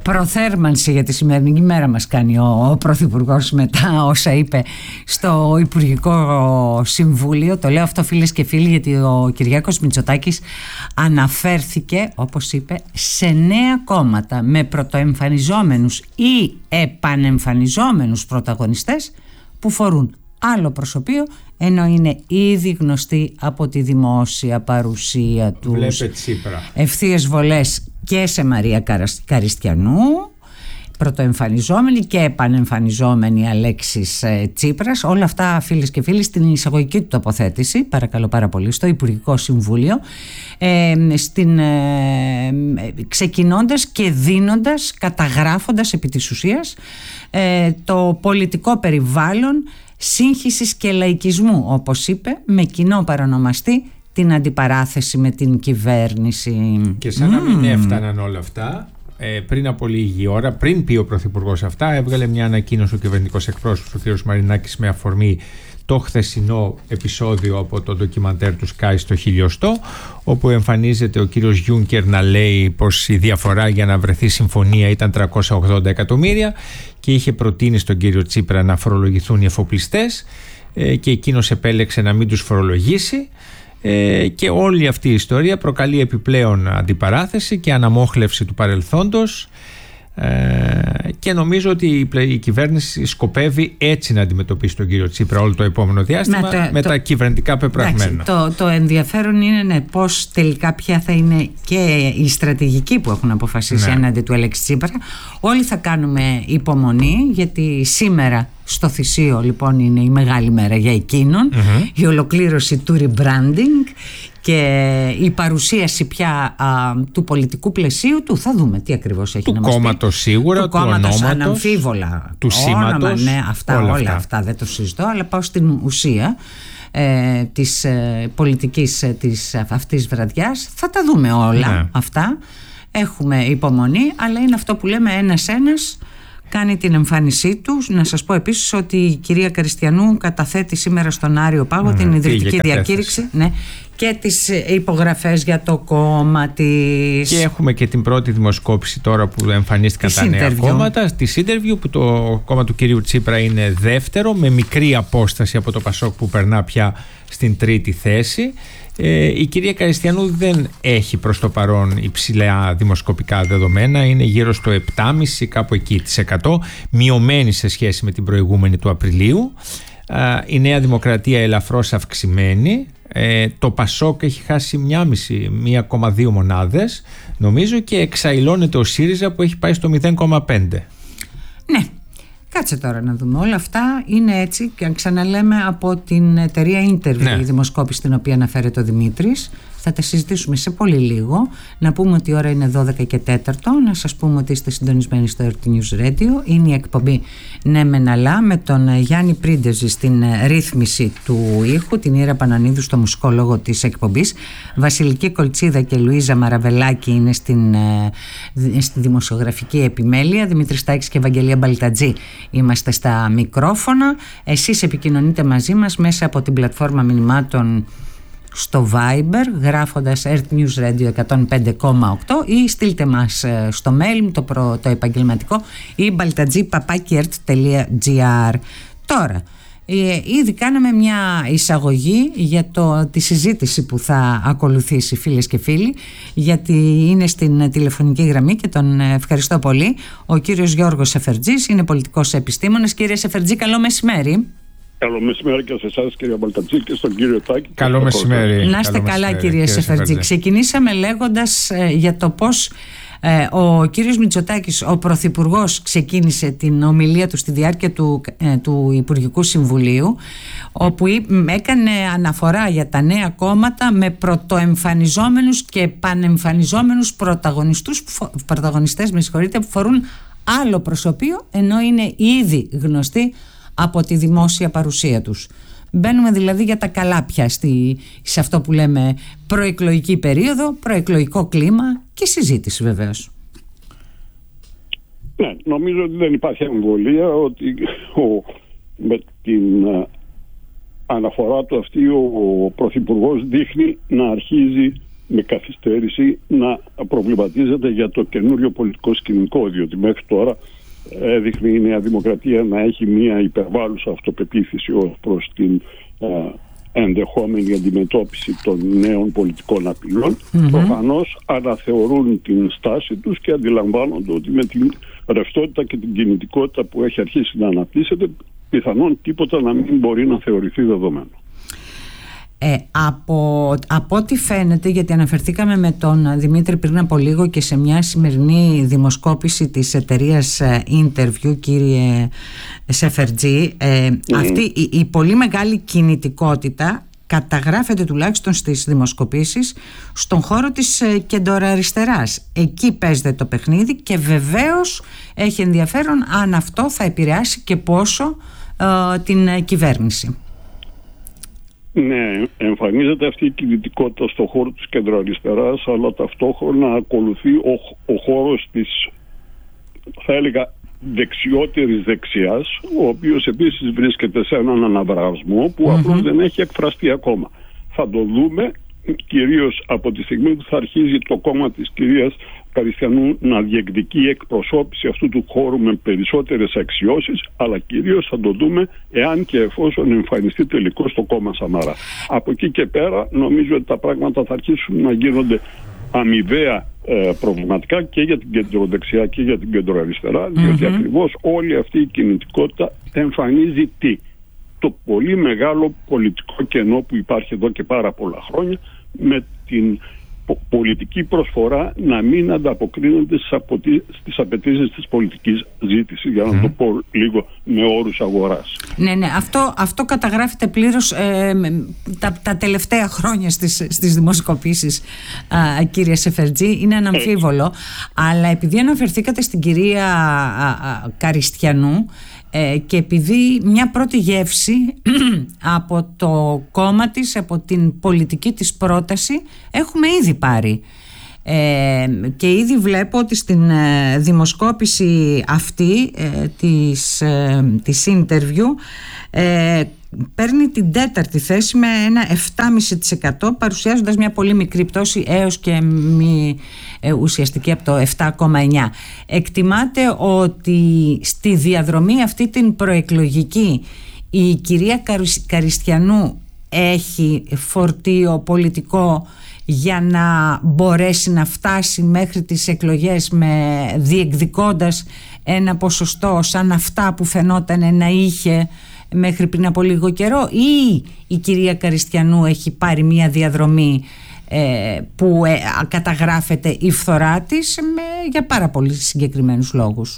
προθέρμανση για τη σημερινή μέρα μας κάνει ο Πρωθυπουργός μετά όσα είπε στο Υπουργικό Συμβούλιο. Το λέω αυτό, φίλες και φίλοι, γιατί ο Κυριάκος Μητσοτάκης αναφέρθηκε, όπως είπε, σε νέα κόμματα με πρωτοεμφανιζόμενους ή επανεμφανιζόμενους πρωταγωνιστές που φορούν άλλο προσωπείο, ενώ είναι ήδη γνωστοί από τη δημόσια παρουσία τους. Βλέπε Τσίπρα. Ευθείες βολές και σε Μαρία Καριστιανού, πρωτοεμφανιζόμενη και επανεμφανιζόμενη Αλέξης Τσίπρας. Όλα αυτά, φίλες και φίλοι, στην εισαγωγική του τοποθέτηση, παρακαλώ πάρα πολύ, στο Υπουργικό Συμβούλιο, ξεκινώντας και δίνοντας, καταγράφοντας επί της ουσίας το πολιτικό περιβάλλον σύγχυσης και λαϊκισμού, όπως είπε, με κοινό παρονομαστή την αντιπαράθεση με την κυβέρνηση. Και σαν να μην έφταναν όλα αυτά, πριν από λίγη ώρα, πριν πει ο Πρωθυπουργός αυτά, έβγαλε μια ανακοίνωση ο κυβερνητικός εκπρόσωπος, ο κ. Μαρινάκης, με αφορμή το χθεσινό επεισόδιο από το ντοκιμαντέρ του Sky στο Χιλιοστό, όπου εμφανίζεται ο κύριος Γιούνκερ να λέει πως η διαφορά για να βρεθεί συμφωνία ήταν 380 εκατομμύρια και είχε προτείνει στον κύριο Τσίπρα να φορολογηθούν οι εφοπλιστές, και εκείνος επέλεξε να μην τους φορολογήσει. Και όλη αυτή η ιστορία προκαλεί επιπλέον αντιπαράθεση και αναμόχλευση του παρελθόντος, και νομίζω ότι η κυβέρνηση σκοπεύει έτσι να αντιμετωπίσει τον κύριο Τσίπρα όλο το επόμενο διάστημα, με τα κυβερνητικά πεπραγμένα. Το ενδιαφέρον είναι πώς τελικά ποια θα είναι και η στρατηγική που έχουν αποφασίσει έναντι του Αλέξη Τσίπρα. Όλοι θα κάνουμε υπομονή, γιατί σήμερα στο Θησίο λοιπόν είναι η μεγάλη μέρα για εκείνον, η ολοκλήρωση του rebranding και η παρουσίαση πια του πολιτικού πλαισίου του. Θα δούμε τι ακριβώς έχει να μας πει. Του κόμματος σίγουρα, του ονόματος, αναμφίβολα, του σήματος, ναι, όλα αυτά δεν το συζητώ, αλλά πάω στην ουσία της πολιτικής αυτής βραδιάς. Θα τα δούμε όλα αυτά. Έχουμε υπομονή, αλλά είναι αυτό που λέμε, ένας κάνει την εμφάνισή του. Να σας πω επίσης ότι η κυρία Καριστιανού καταθέτει σήμερα στον Άριο Πάγο την ιδρυτική διακήρυξη και τις υπογραφές για το κόμμα της. Και έχουμε και την πρώτη δημοσκόπηση τώρα που εμφανίστηκαν τα νέα κόμματα, τη interview, που το κόμμα του κυρίου Τσίπρα είναι δεύτερο, με μικρή απόσταση από το Πασόκ που περνά πια στην τρίτη θέση. Η κυρία Καριστιανού δεν έχει προς το παρόν υψηλά δημοσκοπικά δεδομένα, είναι γύρω στο 7,5% κάπου εκεί της 100, μειωμένη σε σχέση με την προηγούμενη του Απριλίου. Η Νέα Δημοκρατία ελαφρώς αυξημένη. Το Πασόκ έχει χάσει 1,2 μονάδες νομίζω, και εξαϊλώνεται ο ΣΥΡΙΖΑ που έχει πάει στο 0,5. Ναι. Κάτσε τώρα να δούμε. Όλα αυτά είναι έτσι, και αν ξαναλέμε από την εταιρεία Interview, η δημοσκόπηση στην οποία αναφέρεται ο Δημήτρης. Θα τα συζητήσουμε σε πολύ λίγο. Να πούμε ότι η ώρα είναι 12 και 4. Να σας πούμε ότι είστε συντονισμένοι στο RT News Radio. Είναι η εκπομπή Ναι Μεν Αλλά, με τον Γιάννη Πρίντεζη στην ρύθμιση του ήχου, την Ήρα Πανανίδου στο μουσικό λόγο της εκπομπής. Βασιλική Κολτσίδα και Λουίζα Μαραβελάκη είναι στη δημοσιογραφική επιμέλεια. Δημήτρης Στάκης και Ευαγγελία Μπαλτατζή είμαστε στα μικρόφωνα. Εσείς επικοινωνείτε μαζί μας μέσα από την πλατφόρμα μηνυμάτων στο Viber, γράφοντας Earth News Radio 105,8, ή στείλτε μας στο mail το επαγγελματικό, ή baltadji@earth.gr. Τώρα, ήδη κάναμε μια εισαγωγή για τη συζήτηση που θα ακολουθήσει, φίλες και φίλοι, γιατί είναι στην τηλεφωνική γραμμή και τον ευχαριστώ πολύ ο κύριος Γιώργος Σεφερτζής, είναι πολιτικός επιστήμονας. Κύριε Σεφερτζή, καλό μεσημέρι. Καλό μεσημέρι και σε εσάς, κύριε Μπαλτατζή, και στον κύριο Τάκη. Καλό μεσημέρι. Να είστε καλά, κύριε Σεφερτζή. Ξεκινήσαμε λέγοντας για το πώς ο κύριος Μητσοτάκης, ο Πρωθυπουργός, ξεκίνησε την ομιλία του στη διάρκεια του Υπουργικού Συμβουλίου, όπου έκανε αναφορά για τα νέα κόμματα με πρωτοεμφανιζόμενους και επανεμφανιζόμενους πρωταγωνιστές, που φορούν άλλο προσωπείο, ενώ είναι ήδη γνωστοί από τη δημόσια παρουσία τους. Μπαίνουμε δηλαδή για τα καλά πια σε αυτό που λέμε προεκλογική περίοδο, προεκλογικό κλίμα και συζήτηση βεβαίως. Ναι, νομίζω ότι δεν υπάρχει αμφιβολία ότι με την αναφορά του αυτή ο Πρωθυπουργός δείχνει να αρχίζει με καθυστέρηση να προβληματίζεται για το καινούριο πολιτικό σκηνικό, διότι μέχρι τώρα έδειχνε η Νέα Δημοκρατία να έχει μια υπερβάλλουσα αυτοπεποίθηση ως προς την ενδεχόμενη αντιμετώπιση των νέων πολιτικών απειλών. Προφανώς αναθεωρούν την στάση τους και αντιλαμβάνονται ότι με την ρευστότητα και την κινητικότητα που έχει αρχίσει να αναπτύσσεται, πιθανόν τίποτα να μην μπορεί να θεωρηθεί δεδομένο. Από ό,τι φαίνεται, γιατί αναφερθήκαμε με τον Δημήτρη πριν από λίγο και σε μια σημερινή δημοσκόπηση της εταιρείας Interview, κύριε Σεφερτζή, αυτή η πολύ μεγάλη κινητικότητα καταγράφεται τουλάχιστον στις δημοσκοπήσεις στον χώρο της κεντροαριστεράς. Εκεί παίζεται το παιχνίδι και βεβαίως έχει ενδιαφέρον αν αυτό θα επηρεάσει και πόσο την κυβέρνηση. Ναι, εμφανίζεται αυτή η κινητικότητα στον χώρο της κεντροαριστεράς, αλλά ταυτόχρονα ακολουθεί ο χώρος της, θα έλεγα, δεξιότερης δεξιάς, ο οποίος επίσης βρίσκεται σε έναν αναβρασμό που απλώς δεν έχει εκφραστεί ακόμα. Θα το δούμε κυρίως από τη στιγμή που θα αρχίζει το κόμμα της κυρίας Καριστιανού να διεκδικεί εκπροσώπηση αυτού του χώρου με περισσότερες αξιώσεις, αλλά κυρίως θα το δούμε εάν και εφόσον εμφανιστεί τελικώς το κόμμα Σαμαρά. Από εκεί και πέρα νομίζω ότι τα πράγματα θα αρχίσουν να γίνονται αμοιβαία προβληματικά και για την κεντροδεξιά και για την κεντροαριστερά, διότι ακριβώς όλη αυτή η κινητικότητα εμφανίζει το πολύ μεγάλο πολιτικό κενό που υπάρχει εδώ και πάρα πολλά χρόνια, με την πολιτική προσφορά να μην ανταποκρίνονται στις απαιτήσεις της πολιτικής ζήτησης, για να το πω λίγο με όρους αγοράς. Ναι, αυτό καταγράφεται πλήρως τα τελευταία χρόνια στις δημοσκοπήσεις, κύριε Σεφερτζή, είναι αναμφίβολο. Αλλά επειδή αναφερθήκατε στην κυρία Καριστιανού και επειδή μια πρώτη γεύση από το κόμμα της, από την πολιτική της πρόταση έχουμε ήδη πάρει, και ήδη βλέπω ότι στην δημοσκόπηση αυτή της Interview παίρνει την 4η θέση με ένα 7,5%, παρουσιάζοντας μια πολύ μικρή πτώση έως και μη ουσιαστική από το 7,9%. Εκτιμάται ότι στη διαδρομή αυτή την προεκλογική η κυρία Καριστιανού έχει φορτίο πολιτικό για να μπορέσει να φτάσει μέχρι τις εκλογές διεκδικώντας ένα ποσοστό σαν αυτά που φαινόταν να είχε μέχρι πριν από λίγο καιρό, ή η κυρία Καριστιανού έχει πάρει μια διαδρομή που καταγράφεται η φθορά της για πάρα πολύ συγκεκριμένους λόγους?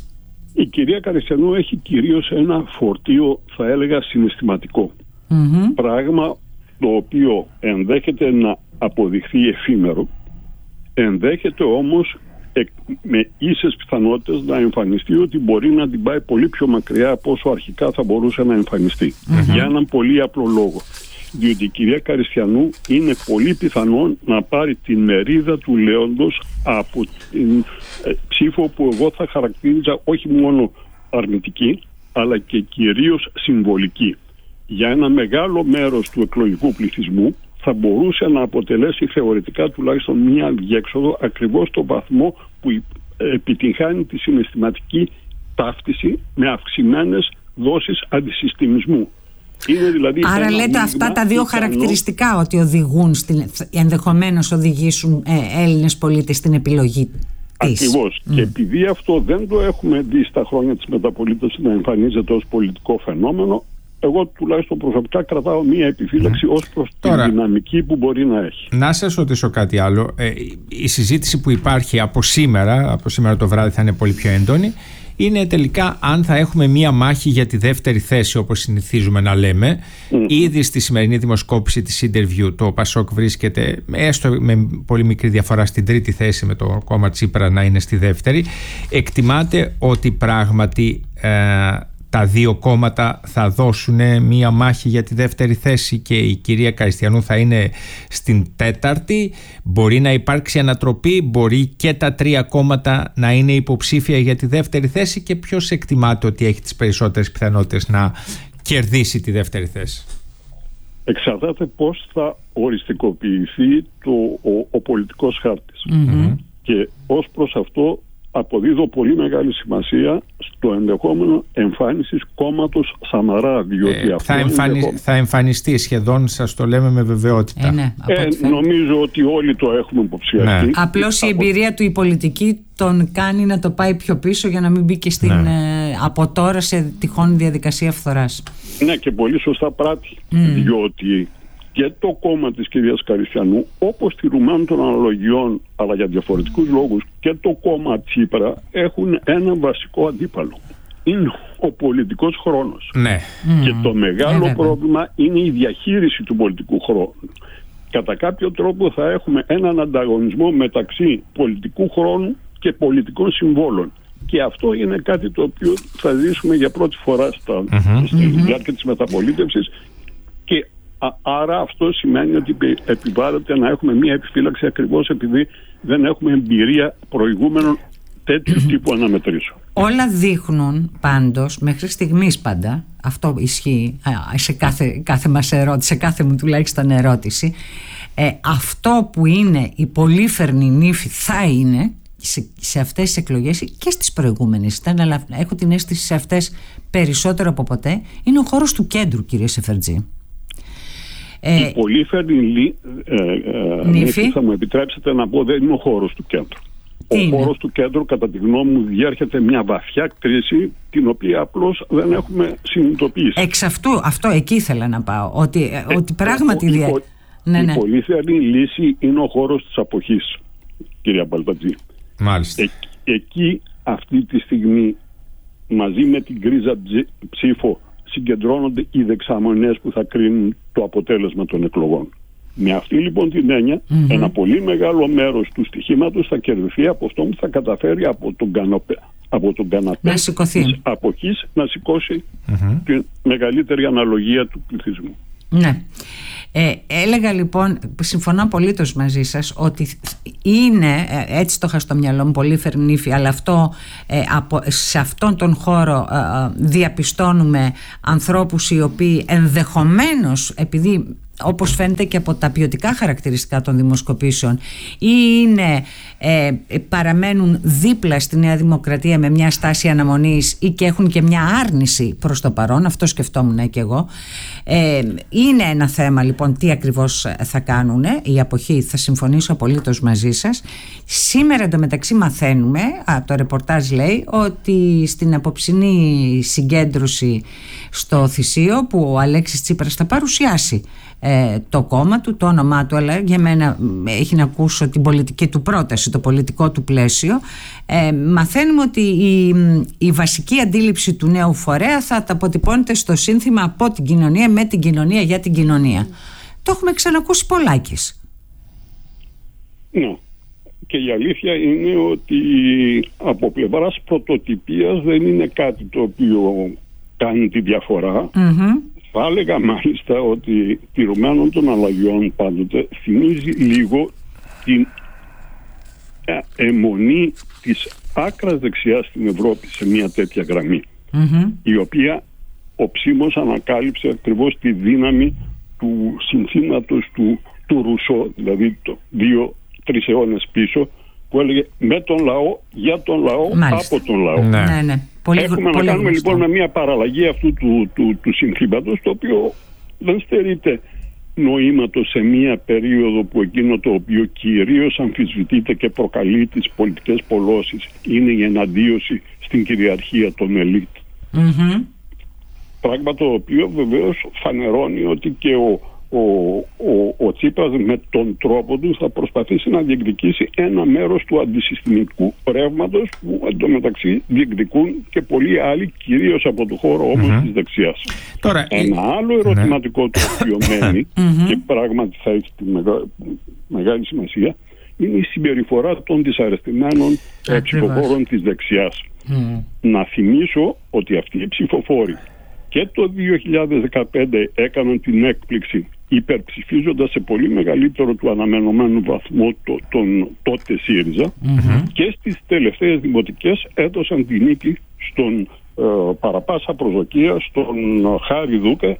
Η κυρία Καριστιανού έχει κυρίως ένα φορτίο, θα έλεγα, συναισθηματικό. Πράγμα το οποίο ενδέχεται να αποδειχθεί εφήμερο, ενδέχεται όμως με ίσες πιθανότητες να εμφανιστεί ότι μπορεί να την πάει πολύ πιο μακριά από όσο αρχικά θα μπορούσε να εμφανιστεί. Για έναν πολύ απλό λόγο. Διότι η κυρία Καριστιανού είναι πολύ πιθανόν να πάρει την μερίδα του λέοντος από την ψήφο που εγώ θα χαρακτήριζα όχι μόνο αρνητική, αλλά και κυρίως συμβολική. Για ένα μεγάλο μέρος του εκλογικού πληθυσμού θα μπορούσε να αποτελέσει θεωρητικά τουλάχιστον μια διέξοδο, ακριβώς στον βαθμό που επιτυγχάνει τη συναισθηματική ταύτιση με αυξημένες δόσεις αντισυστημισμού. Είναι δηλαδή. Άρα λέτε αυτά τα δύο χαρακτηριστικά ότι οδηγούν, ενδεχομένως οδηγήσουν Έλληνες πολίτες στην επιλογή της. Ακριβώς. Και επειδή αυτό δεν το έχουμε δει στα χρόνια της μεταπολίτευσης να εμφανίζεται ως πολιτικό φαινόμενο, εγώ τουλάχιστον προσωπικά κρατάω μία επιφύλαξη ως προς τη δυναμική που μπορεί να έχει. Να σας ρωτήσω κάτι άλλο. Η συζήτηση που υπάρχει από σήμερα το βράδυ θα είναι πολύ πιο έντονη. Είναι τελικά αν θα έχουμε μία μάχη για τη δεύτερη θέση, όπως συνηθίζουμε να λέμε. Ήδη στη σημερινή δημοσκόπηση της Interview το Πασόκ βρίσκεται έστω με πολύ μικρή διαφορά στην τρίτη θέση, με το κόμμα Τσίπρα να είναι στη δεύτερη. Εκτιμάται ότι πράγματι τα δύο κόμματα θα δώσουν μία μάχη για τη δεύτερη θέση και η κυρία Καριστιανού θα είναι στην τέταρτη? Μπορεί να υπάρξει ανατροπή? Μπορεί και τα τρία κόμματα να είναι υποψήφια για τη δεύτερη θέση? Και ποιος εκτιμάται ότι έχει τις περισσότερες πιθανότητες να κερδίσει τη δεύτερη θέση? εξαρτάται πώς θα οριστικοποιηθεί ο πολιτικός χάρτης. Και ως προς αυτό αποδίδω πολύ μεγάλη σημασία στο ενδεχόμενο εμφάνισης κόμματος Σαμαρά, διότι θα εμφανιστεί σχεδόν, σας το λέμε με βεβαιότητα. Νομίζω ότι όλοι το έχουμε υποψιαστεί. Ναι. Απλώς η εμπειρία του η πολιτική τον κάνει να το πάει πιο πίσω για να μην μπει και από τώρα σε τυχόν διαδικασία φθοράς. Ναι, και πολύ σωστά πράττει, διότι και το κόμμα της κυρίας Καριστιανού, όπως τηρουμένων των αναλογιών, αλλά για διαφορετικούς λόγους, και το κόμμα Τσίπρα έχουν ένα βασικό αντίπαλο. Είναι ο πολιτικός χρόνος. Ναι. Και το μεγάλο πρόβλημα είναι η διαχείριση του πολιτικού χρόνου. Κατά κάποιο τρόπο θα έχουμε έναν ανταγωνισμό μεταξύ πολιτικού χρόνου και πολιτικών συμβόλων. Και αυτό είναι κάτι το οποίο θα ζήσουμε για πρώτη φορά στη διάρκεια της μεταπολίτευσης. Και άρα αυτό σημαίνει ότι επιβάλλεται να έχουμε μία επιφύλαξη, ακριβώς επειδή δεν έχουμε εμπειρία προηγούμενων τέτοιου τύπου αναμετρήσεων. Όλα δείχνουν πάντως, μέχρι στιγμής πάντα, αυτό ισχύει σε κάθε μας ερώτηση, σε κάθε μου τουλάχιστον ερώτηση, αυτό που είναι η πολύφερνη νύφη θα είναι σε αυτές τις εκλογές και στις προηγούμενες ήταν, αλλά έχω την αίσθηση σε αυτές περισσότερο από ποτέ, είναι ο χώρος του κέντρου, κύριε Σεφερτζή. Η πολύφερνη νύφη, θα μου επιτρέψετε να πω, δεν είναι ο χώρος του κέντρου. Ο χώρος του κέντρου, κατά τη γνώμη μου, διέρχεται μια βαθιά κρίση, την οποία απλώς δεν έχουμε συνειδητοποιήσει. Εξ αυτό εκεί ήθελα να πάω, ότι πράγματι η πολύφερνη λύση είναι ο χώρος της αποχής, κυρία Μπαλτατζή. Μάλιστα. Εκεί αυτή τη στιγμή, μαζί με την γκρίζα ψήφο, συγκεντρώνονται οι δεξαμενές που θα κρίνουν το αποτέλεσμα των εκλογών. Με αυτή λοιπόν την έννοια, ένα πολύ μεγάλο μέρος του στοιχήματος θα κερδιθεί από αυτό που θα καταφέρει από τον καναπέ της αποχής να σηκώσει τη μεγαλύτερη αναλογία του πληθυσμού. Ναι. Έλεγα λοιπόν, συμφωνώ απολύτως μαζί σας, ότι είναι, έτσι το είχα στο μυαλό μου, πολύ φερνήφη, αλλά σε αυτόν τον χώρο διαπιστώνουμε ανθρώπους οι οποίοι ενδεχομένως, επειδή όπως φαίνεται και από τα ποιοτικά χαρακτηριστικά των δημοσκοπήσεων, ή παραμένουν δίπλα στη Νέα Δημοκρατία με μια στάση αναμονής ή και έχουν και μια άρνηση προς το παρόν, αυτό σκεφτόμουν και εγώ. Είναι ένα θέμα λοιπόν τι ακριβώς θα κάνουν η αποχή, θα συμφωνήσω απολύτως μαζί σας. Σήμερα εντωμεταξύ μαθαίνουμε, το ρεπορτάζ λέει, ότι στην απόψινή συγκέντρωση στο Θησίο, που ο Αλέξης Τσίπρας θα παρουσιάσει το κόμμα του, το όνομά του, αλλά για μένα έχει να ακούσω την πολιτική του πρόταση, το πολιτικό του πλαίσιο. Μαθαίνουμε ότι η βασική αντίληψη του νέου φορέα θα τα αποτυπώνεται στο σύνθημα «Από την κοινωνία, με την κοινωνία, για την κοινωνία». Το έχουμε ξανακούσει πολλάκις. Ναι. Και η αλήθεια είναι ότι από πλευράς πρωτοτυπίας δεν είναι κάτι το οποίο κάνει τη διαφορά. Θα έλεγα μάλιστα ότι τηρουμένων των αλλαγιών πάντοτε θυμίζει λίγο την αιμονή της άκρας δεξιάς στην Ευρώπη σε μια τέτοια γραμμή, η οποία οψίμως ανακάλυψε ακριβώς τη δύναμη του συνθήματος του Ρουσό, δηλαδή 2-3 αιώνες πίσω, που έλεγε με τον λαό, για τον λαό, από τον λαό. Ναι. Έχουμε να κάνουμε λοιπόν με μια παραλλαγή αυτού του συνθήματος, το οποίο δεν στερείται νοήματος σε μια περίοδο που εκείνο το οποίο κυρίως αμφισβητείται και προκαλεί τις πολιτικές πολλώσεις είναι η εναντίωση στην κυριαρχία των ελίτ. Πράγμα το οποίο βεβαίως φανερώνει ότι και ο Τσίπρας με τον τρόπο του θα προσπαθήσει να διεκδικήσει ένα μέρος του αντισυστημικού ρεύματος που εντωμεταξύ διεκδικούν και πολλοί άλλοι, κυρίως από το χώρο όμως της δεξιάς. Τώρα, ένα άλλο ερωτηματικό το οποίο μένει και πράγματι θα έχει τη μεγάλη σημασία είναι η συμπεριφορά των δυσαρεστημένων ψηφοφόρων της δεξιάς. Να θυμίσω ότι αυτοί οι ψηφοφόροι και το 2015 έκαναν την έκπληξη υπερψηφίζοντας σε πολύ μεγαλύτερο του αναμενωμένου βαθμό τον τότε ΣΥΡΙΖΑ και στις τελευταίες δημοτικές έδωσαν την νίκη στον παραπάσα προσδοκία στον Χάρη Δούκα,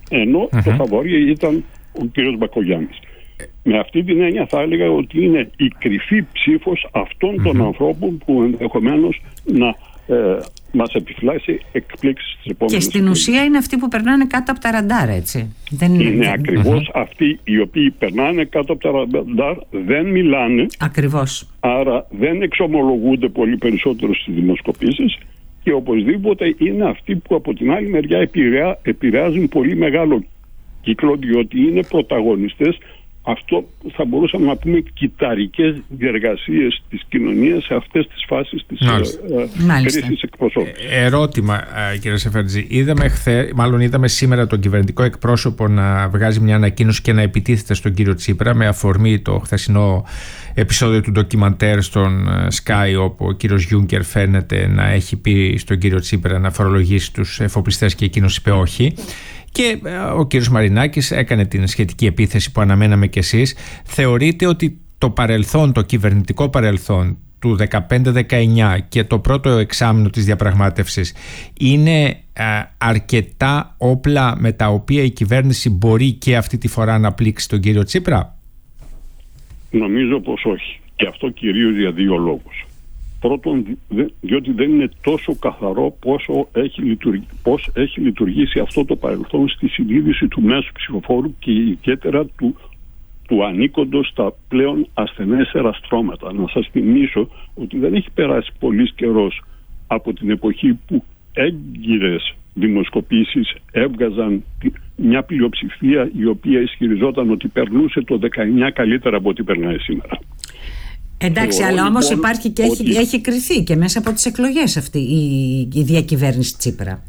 ενώ το φαβορί ήταν ο κ. Μπακογιάννης. Με αυτή την έννοια θα έλεγα ότι είναι η κρυφή ψήφος αυτών των ανθρώπων που ενδεχομένως να μας επιφυλάσει εκπλήξεις στις επόμενες. Και στην ουσία είναι αυτοί που περνάνε κάτω από τα ραντάρ, έτσι. Είναι ακριβώς αυτοί οι οποίοι περνάνε κάτω από τα ραντάρ, δεν μιλάνε. Ακριβώς. Άρα δεν εξομολογούνται πολύ περισσότερο στις δημοσκοπήσεις και οπωσδήποτε είναι αυτοί που από την άλλη μεριά επηρεάζουν πολύ μεγάλο κύκλο, διότι είναι πρωταγωνιστές. Αυτό θα μπορούσαμε να πούμε κυταρικές διεργασίες της κοινωνίας σε αυτές τις φάσεις της κρίσης εκπροσώπησης. Ερώτημα, κύριε Σεφερτζή. Είδαμε σήμερα τον κυβερνητικό εκπρόσωπο να βγάζει μια ανακοίνωση και να επιτίθεται στον κύριο Τσίπρα με αφορμή το χθεσινό επεισόδιο του ντοκιμαντέρ στον Sky, όπου ο κύριος Γιούνκερ φαίνεται να έχει πει στον κύριο Τσίπρα να φορολογήσει τους εφοπλιστές και εκείνος είπε όχι. Και ο κύριος Μαρινάκης έκανε την σχετική επίθεση που αναμέναμε κι εσείς. Θεωρείτε ότι το παρελθόν, το κυβερνητικό παρελθόν του 15-19 και το πρώτο εξάμηνο της διαπραγμάτευσης είναι αρκετά όπλα με τα οποία η κυβέρνηση μπορεί και αυτή τη φορά να πλήξει τον κύριο Τσίπρα? Νομίζω πως όχι. Και αυτό κυρίως για δύο λόγους. Πρώτον, διότι δεν είναι τόσο καθαρό πώς έχει λειτουργήσει αυτό το παρελθόν στη συνείδηση του μέσου ψηφοφόρου και ιδιαίτερα του ανήκοντος στα πλέον ασθενέστερα στρώματα. Να σας θυμίσω ότι δεν έχει περάσει πολύς καιρός από την εποχή που έγκυρες δημοσκοπήσεις έβγαζαν μια πλειοψηφία η οποία ισχυριζόταν ότι περνούσε το 19 καλύτερα από ό,τι περνάει σήμερα. Εντάξει, αλλά όμως υπάρχει και έχει κριθεί και μέσα από τις εκλογές αυτή η διακυβέρνηση Τσίπρα.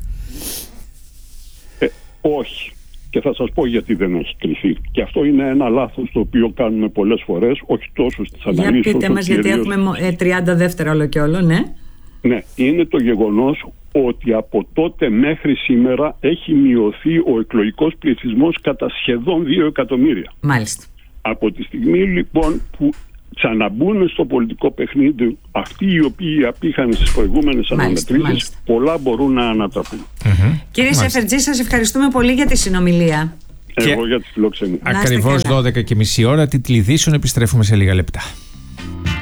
Όχι. Και θα σας πω γιατί δεν έχει κριθεί. Και αυτό είναι ένα λάθος το οποίο κάνουμε πολλές φορές, όχι τόσο στις αναλύσεις. Για πείτε μας, γιατί έχουμε 30 δεύτερα όλο και όλο, ναι. Ναι, είναι το γεγονός ότι από τότε μέχρι σήμερα έχει μειωθεί ο εκλογικός πληθυσμός κατά σχεδόν 2 εκατομμύρια. Μάλιστα. Από τη στιγμή λοιπόν που ξαναμπούν στο πολιτικό παιχνίδι αυτοί οι οποίοι απήχαν στις προηγούμενες αναμετρήσεις, πολλά μπορούν να ανατραπούν. Κύριε Σεφερτζή, σας ευχαριστούμε πολύ για τη συνομιλία. Εγώ για τη φιλοξενία. Ακριβώς 12:30 ώρα, Τίτλοι Ειδήσεων, επιστρέφουμε σε λίγα λεπτά.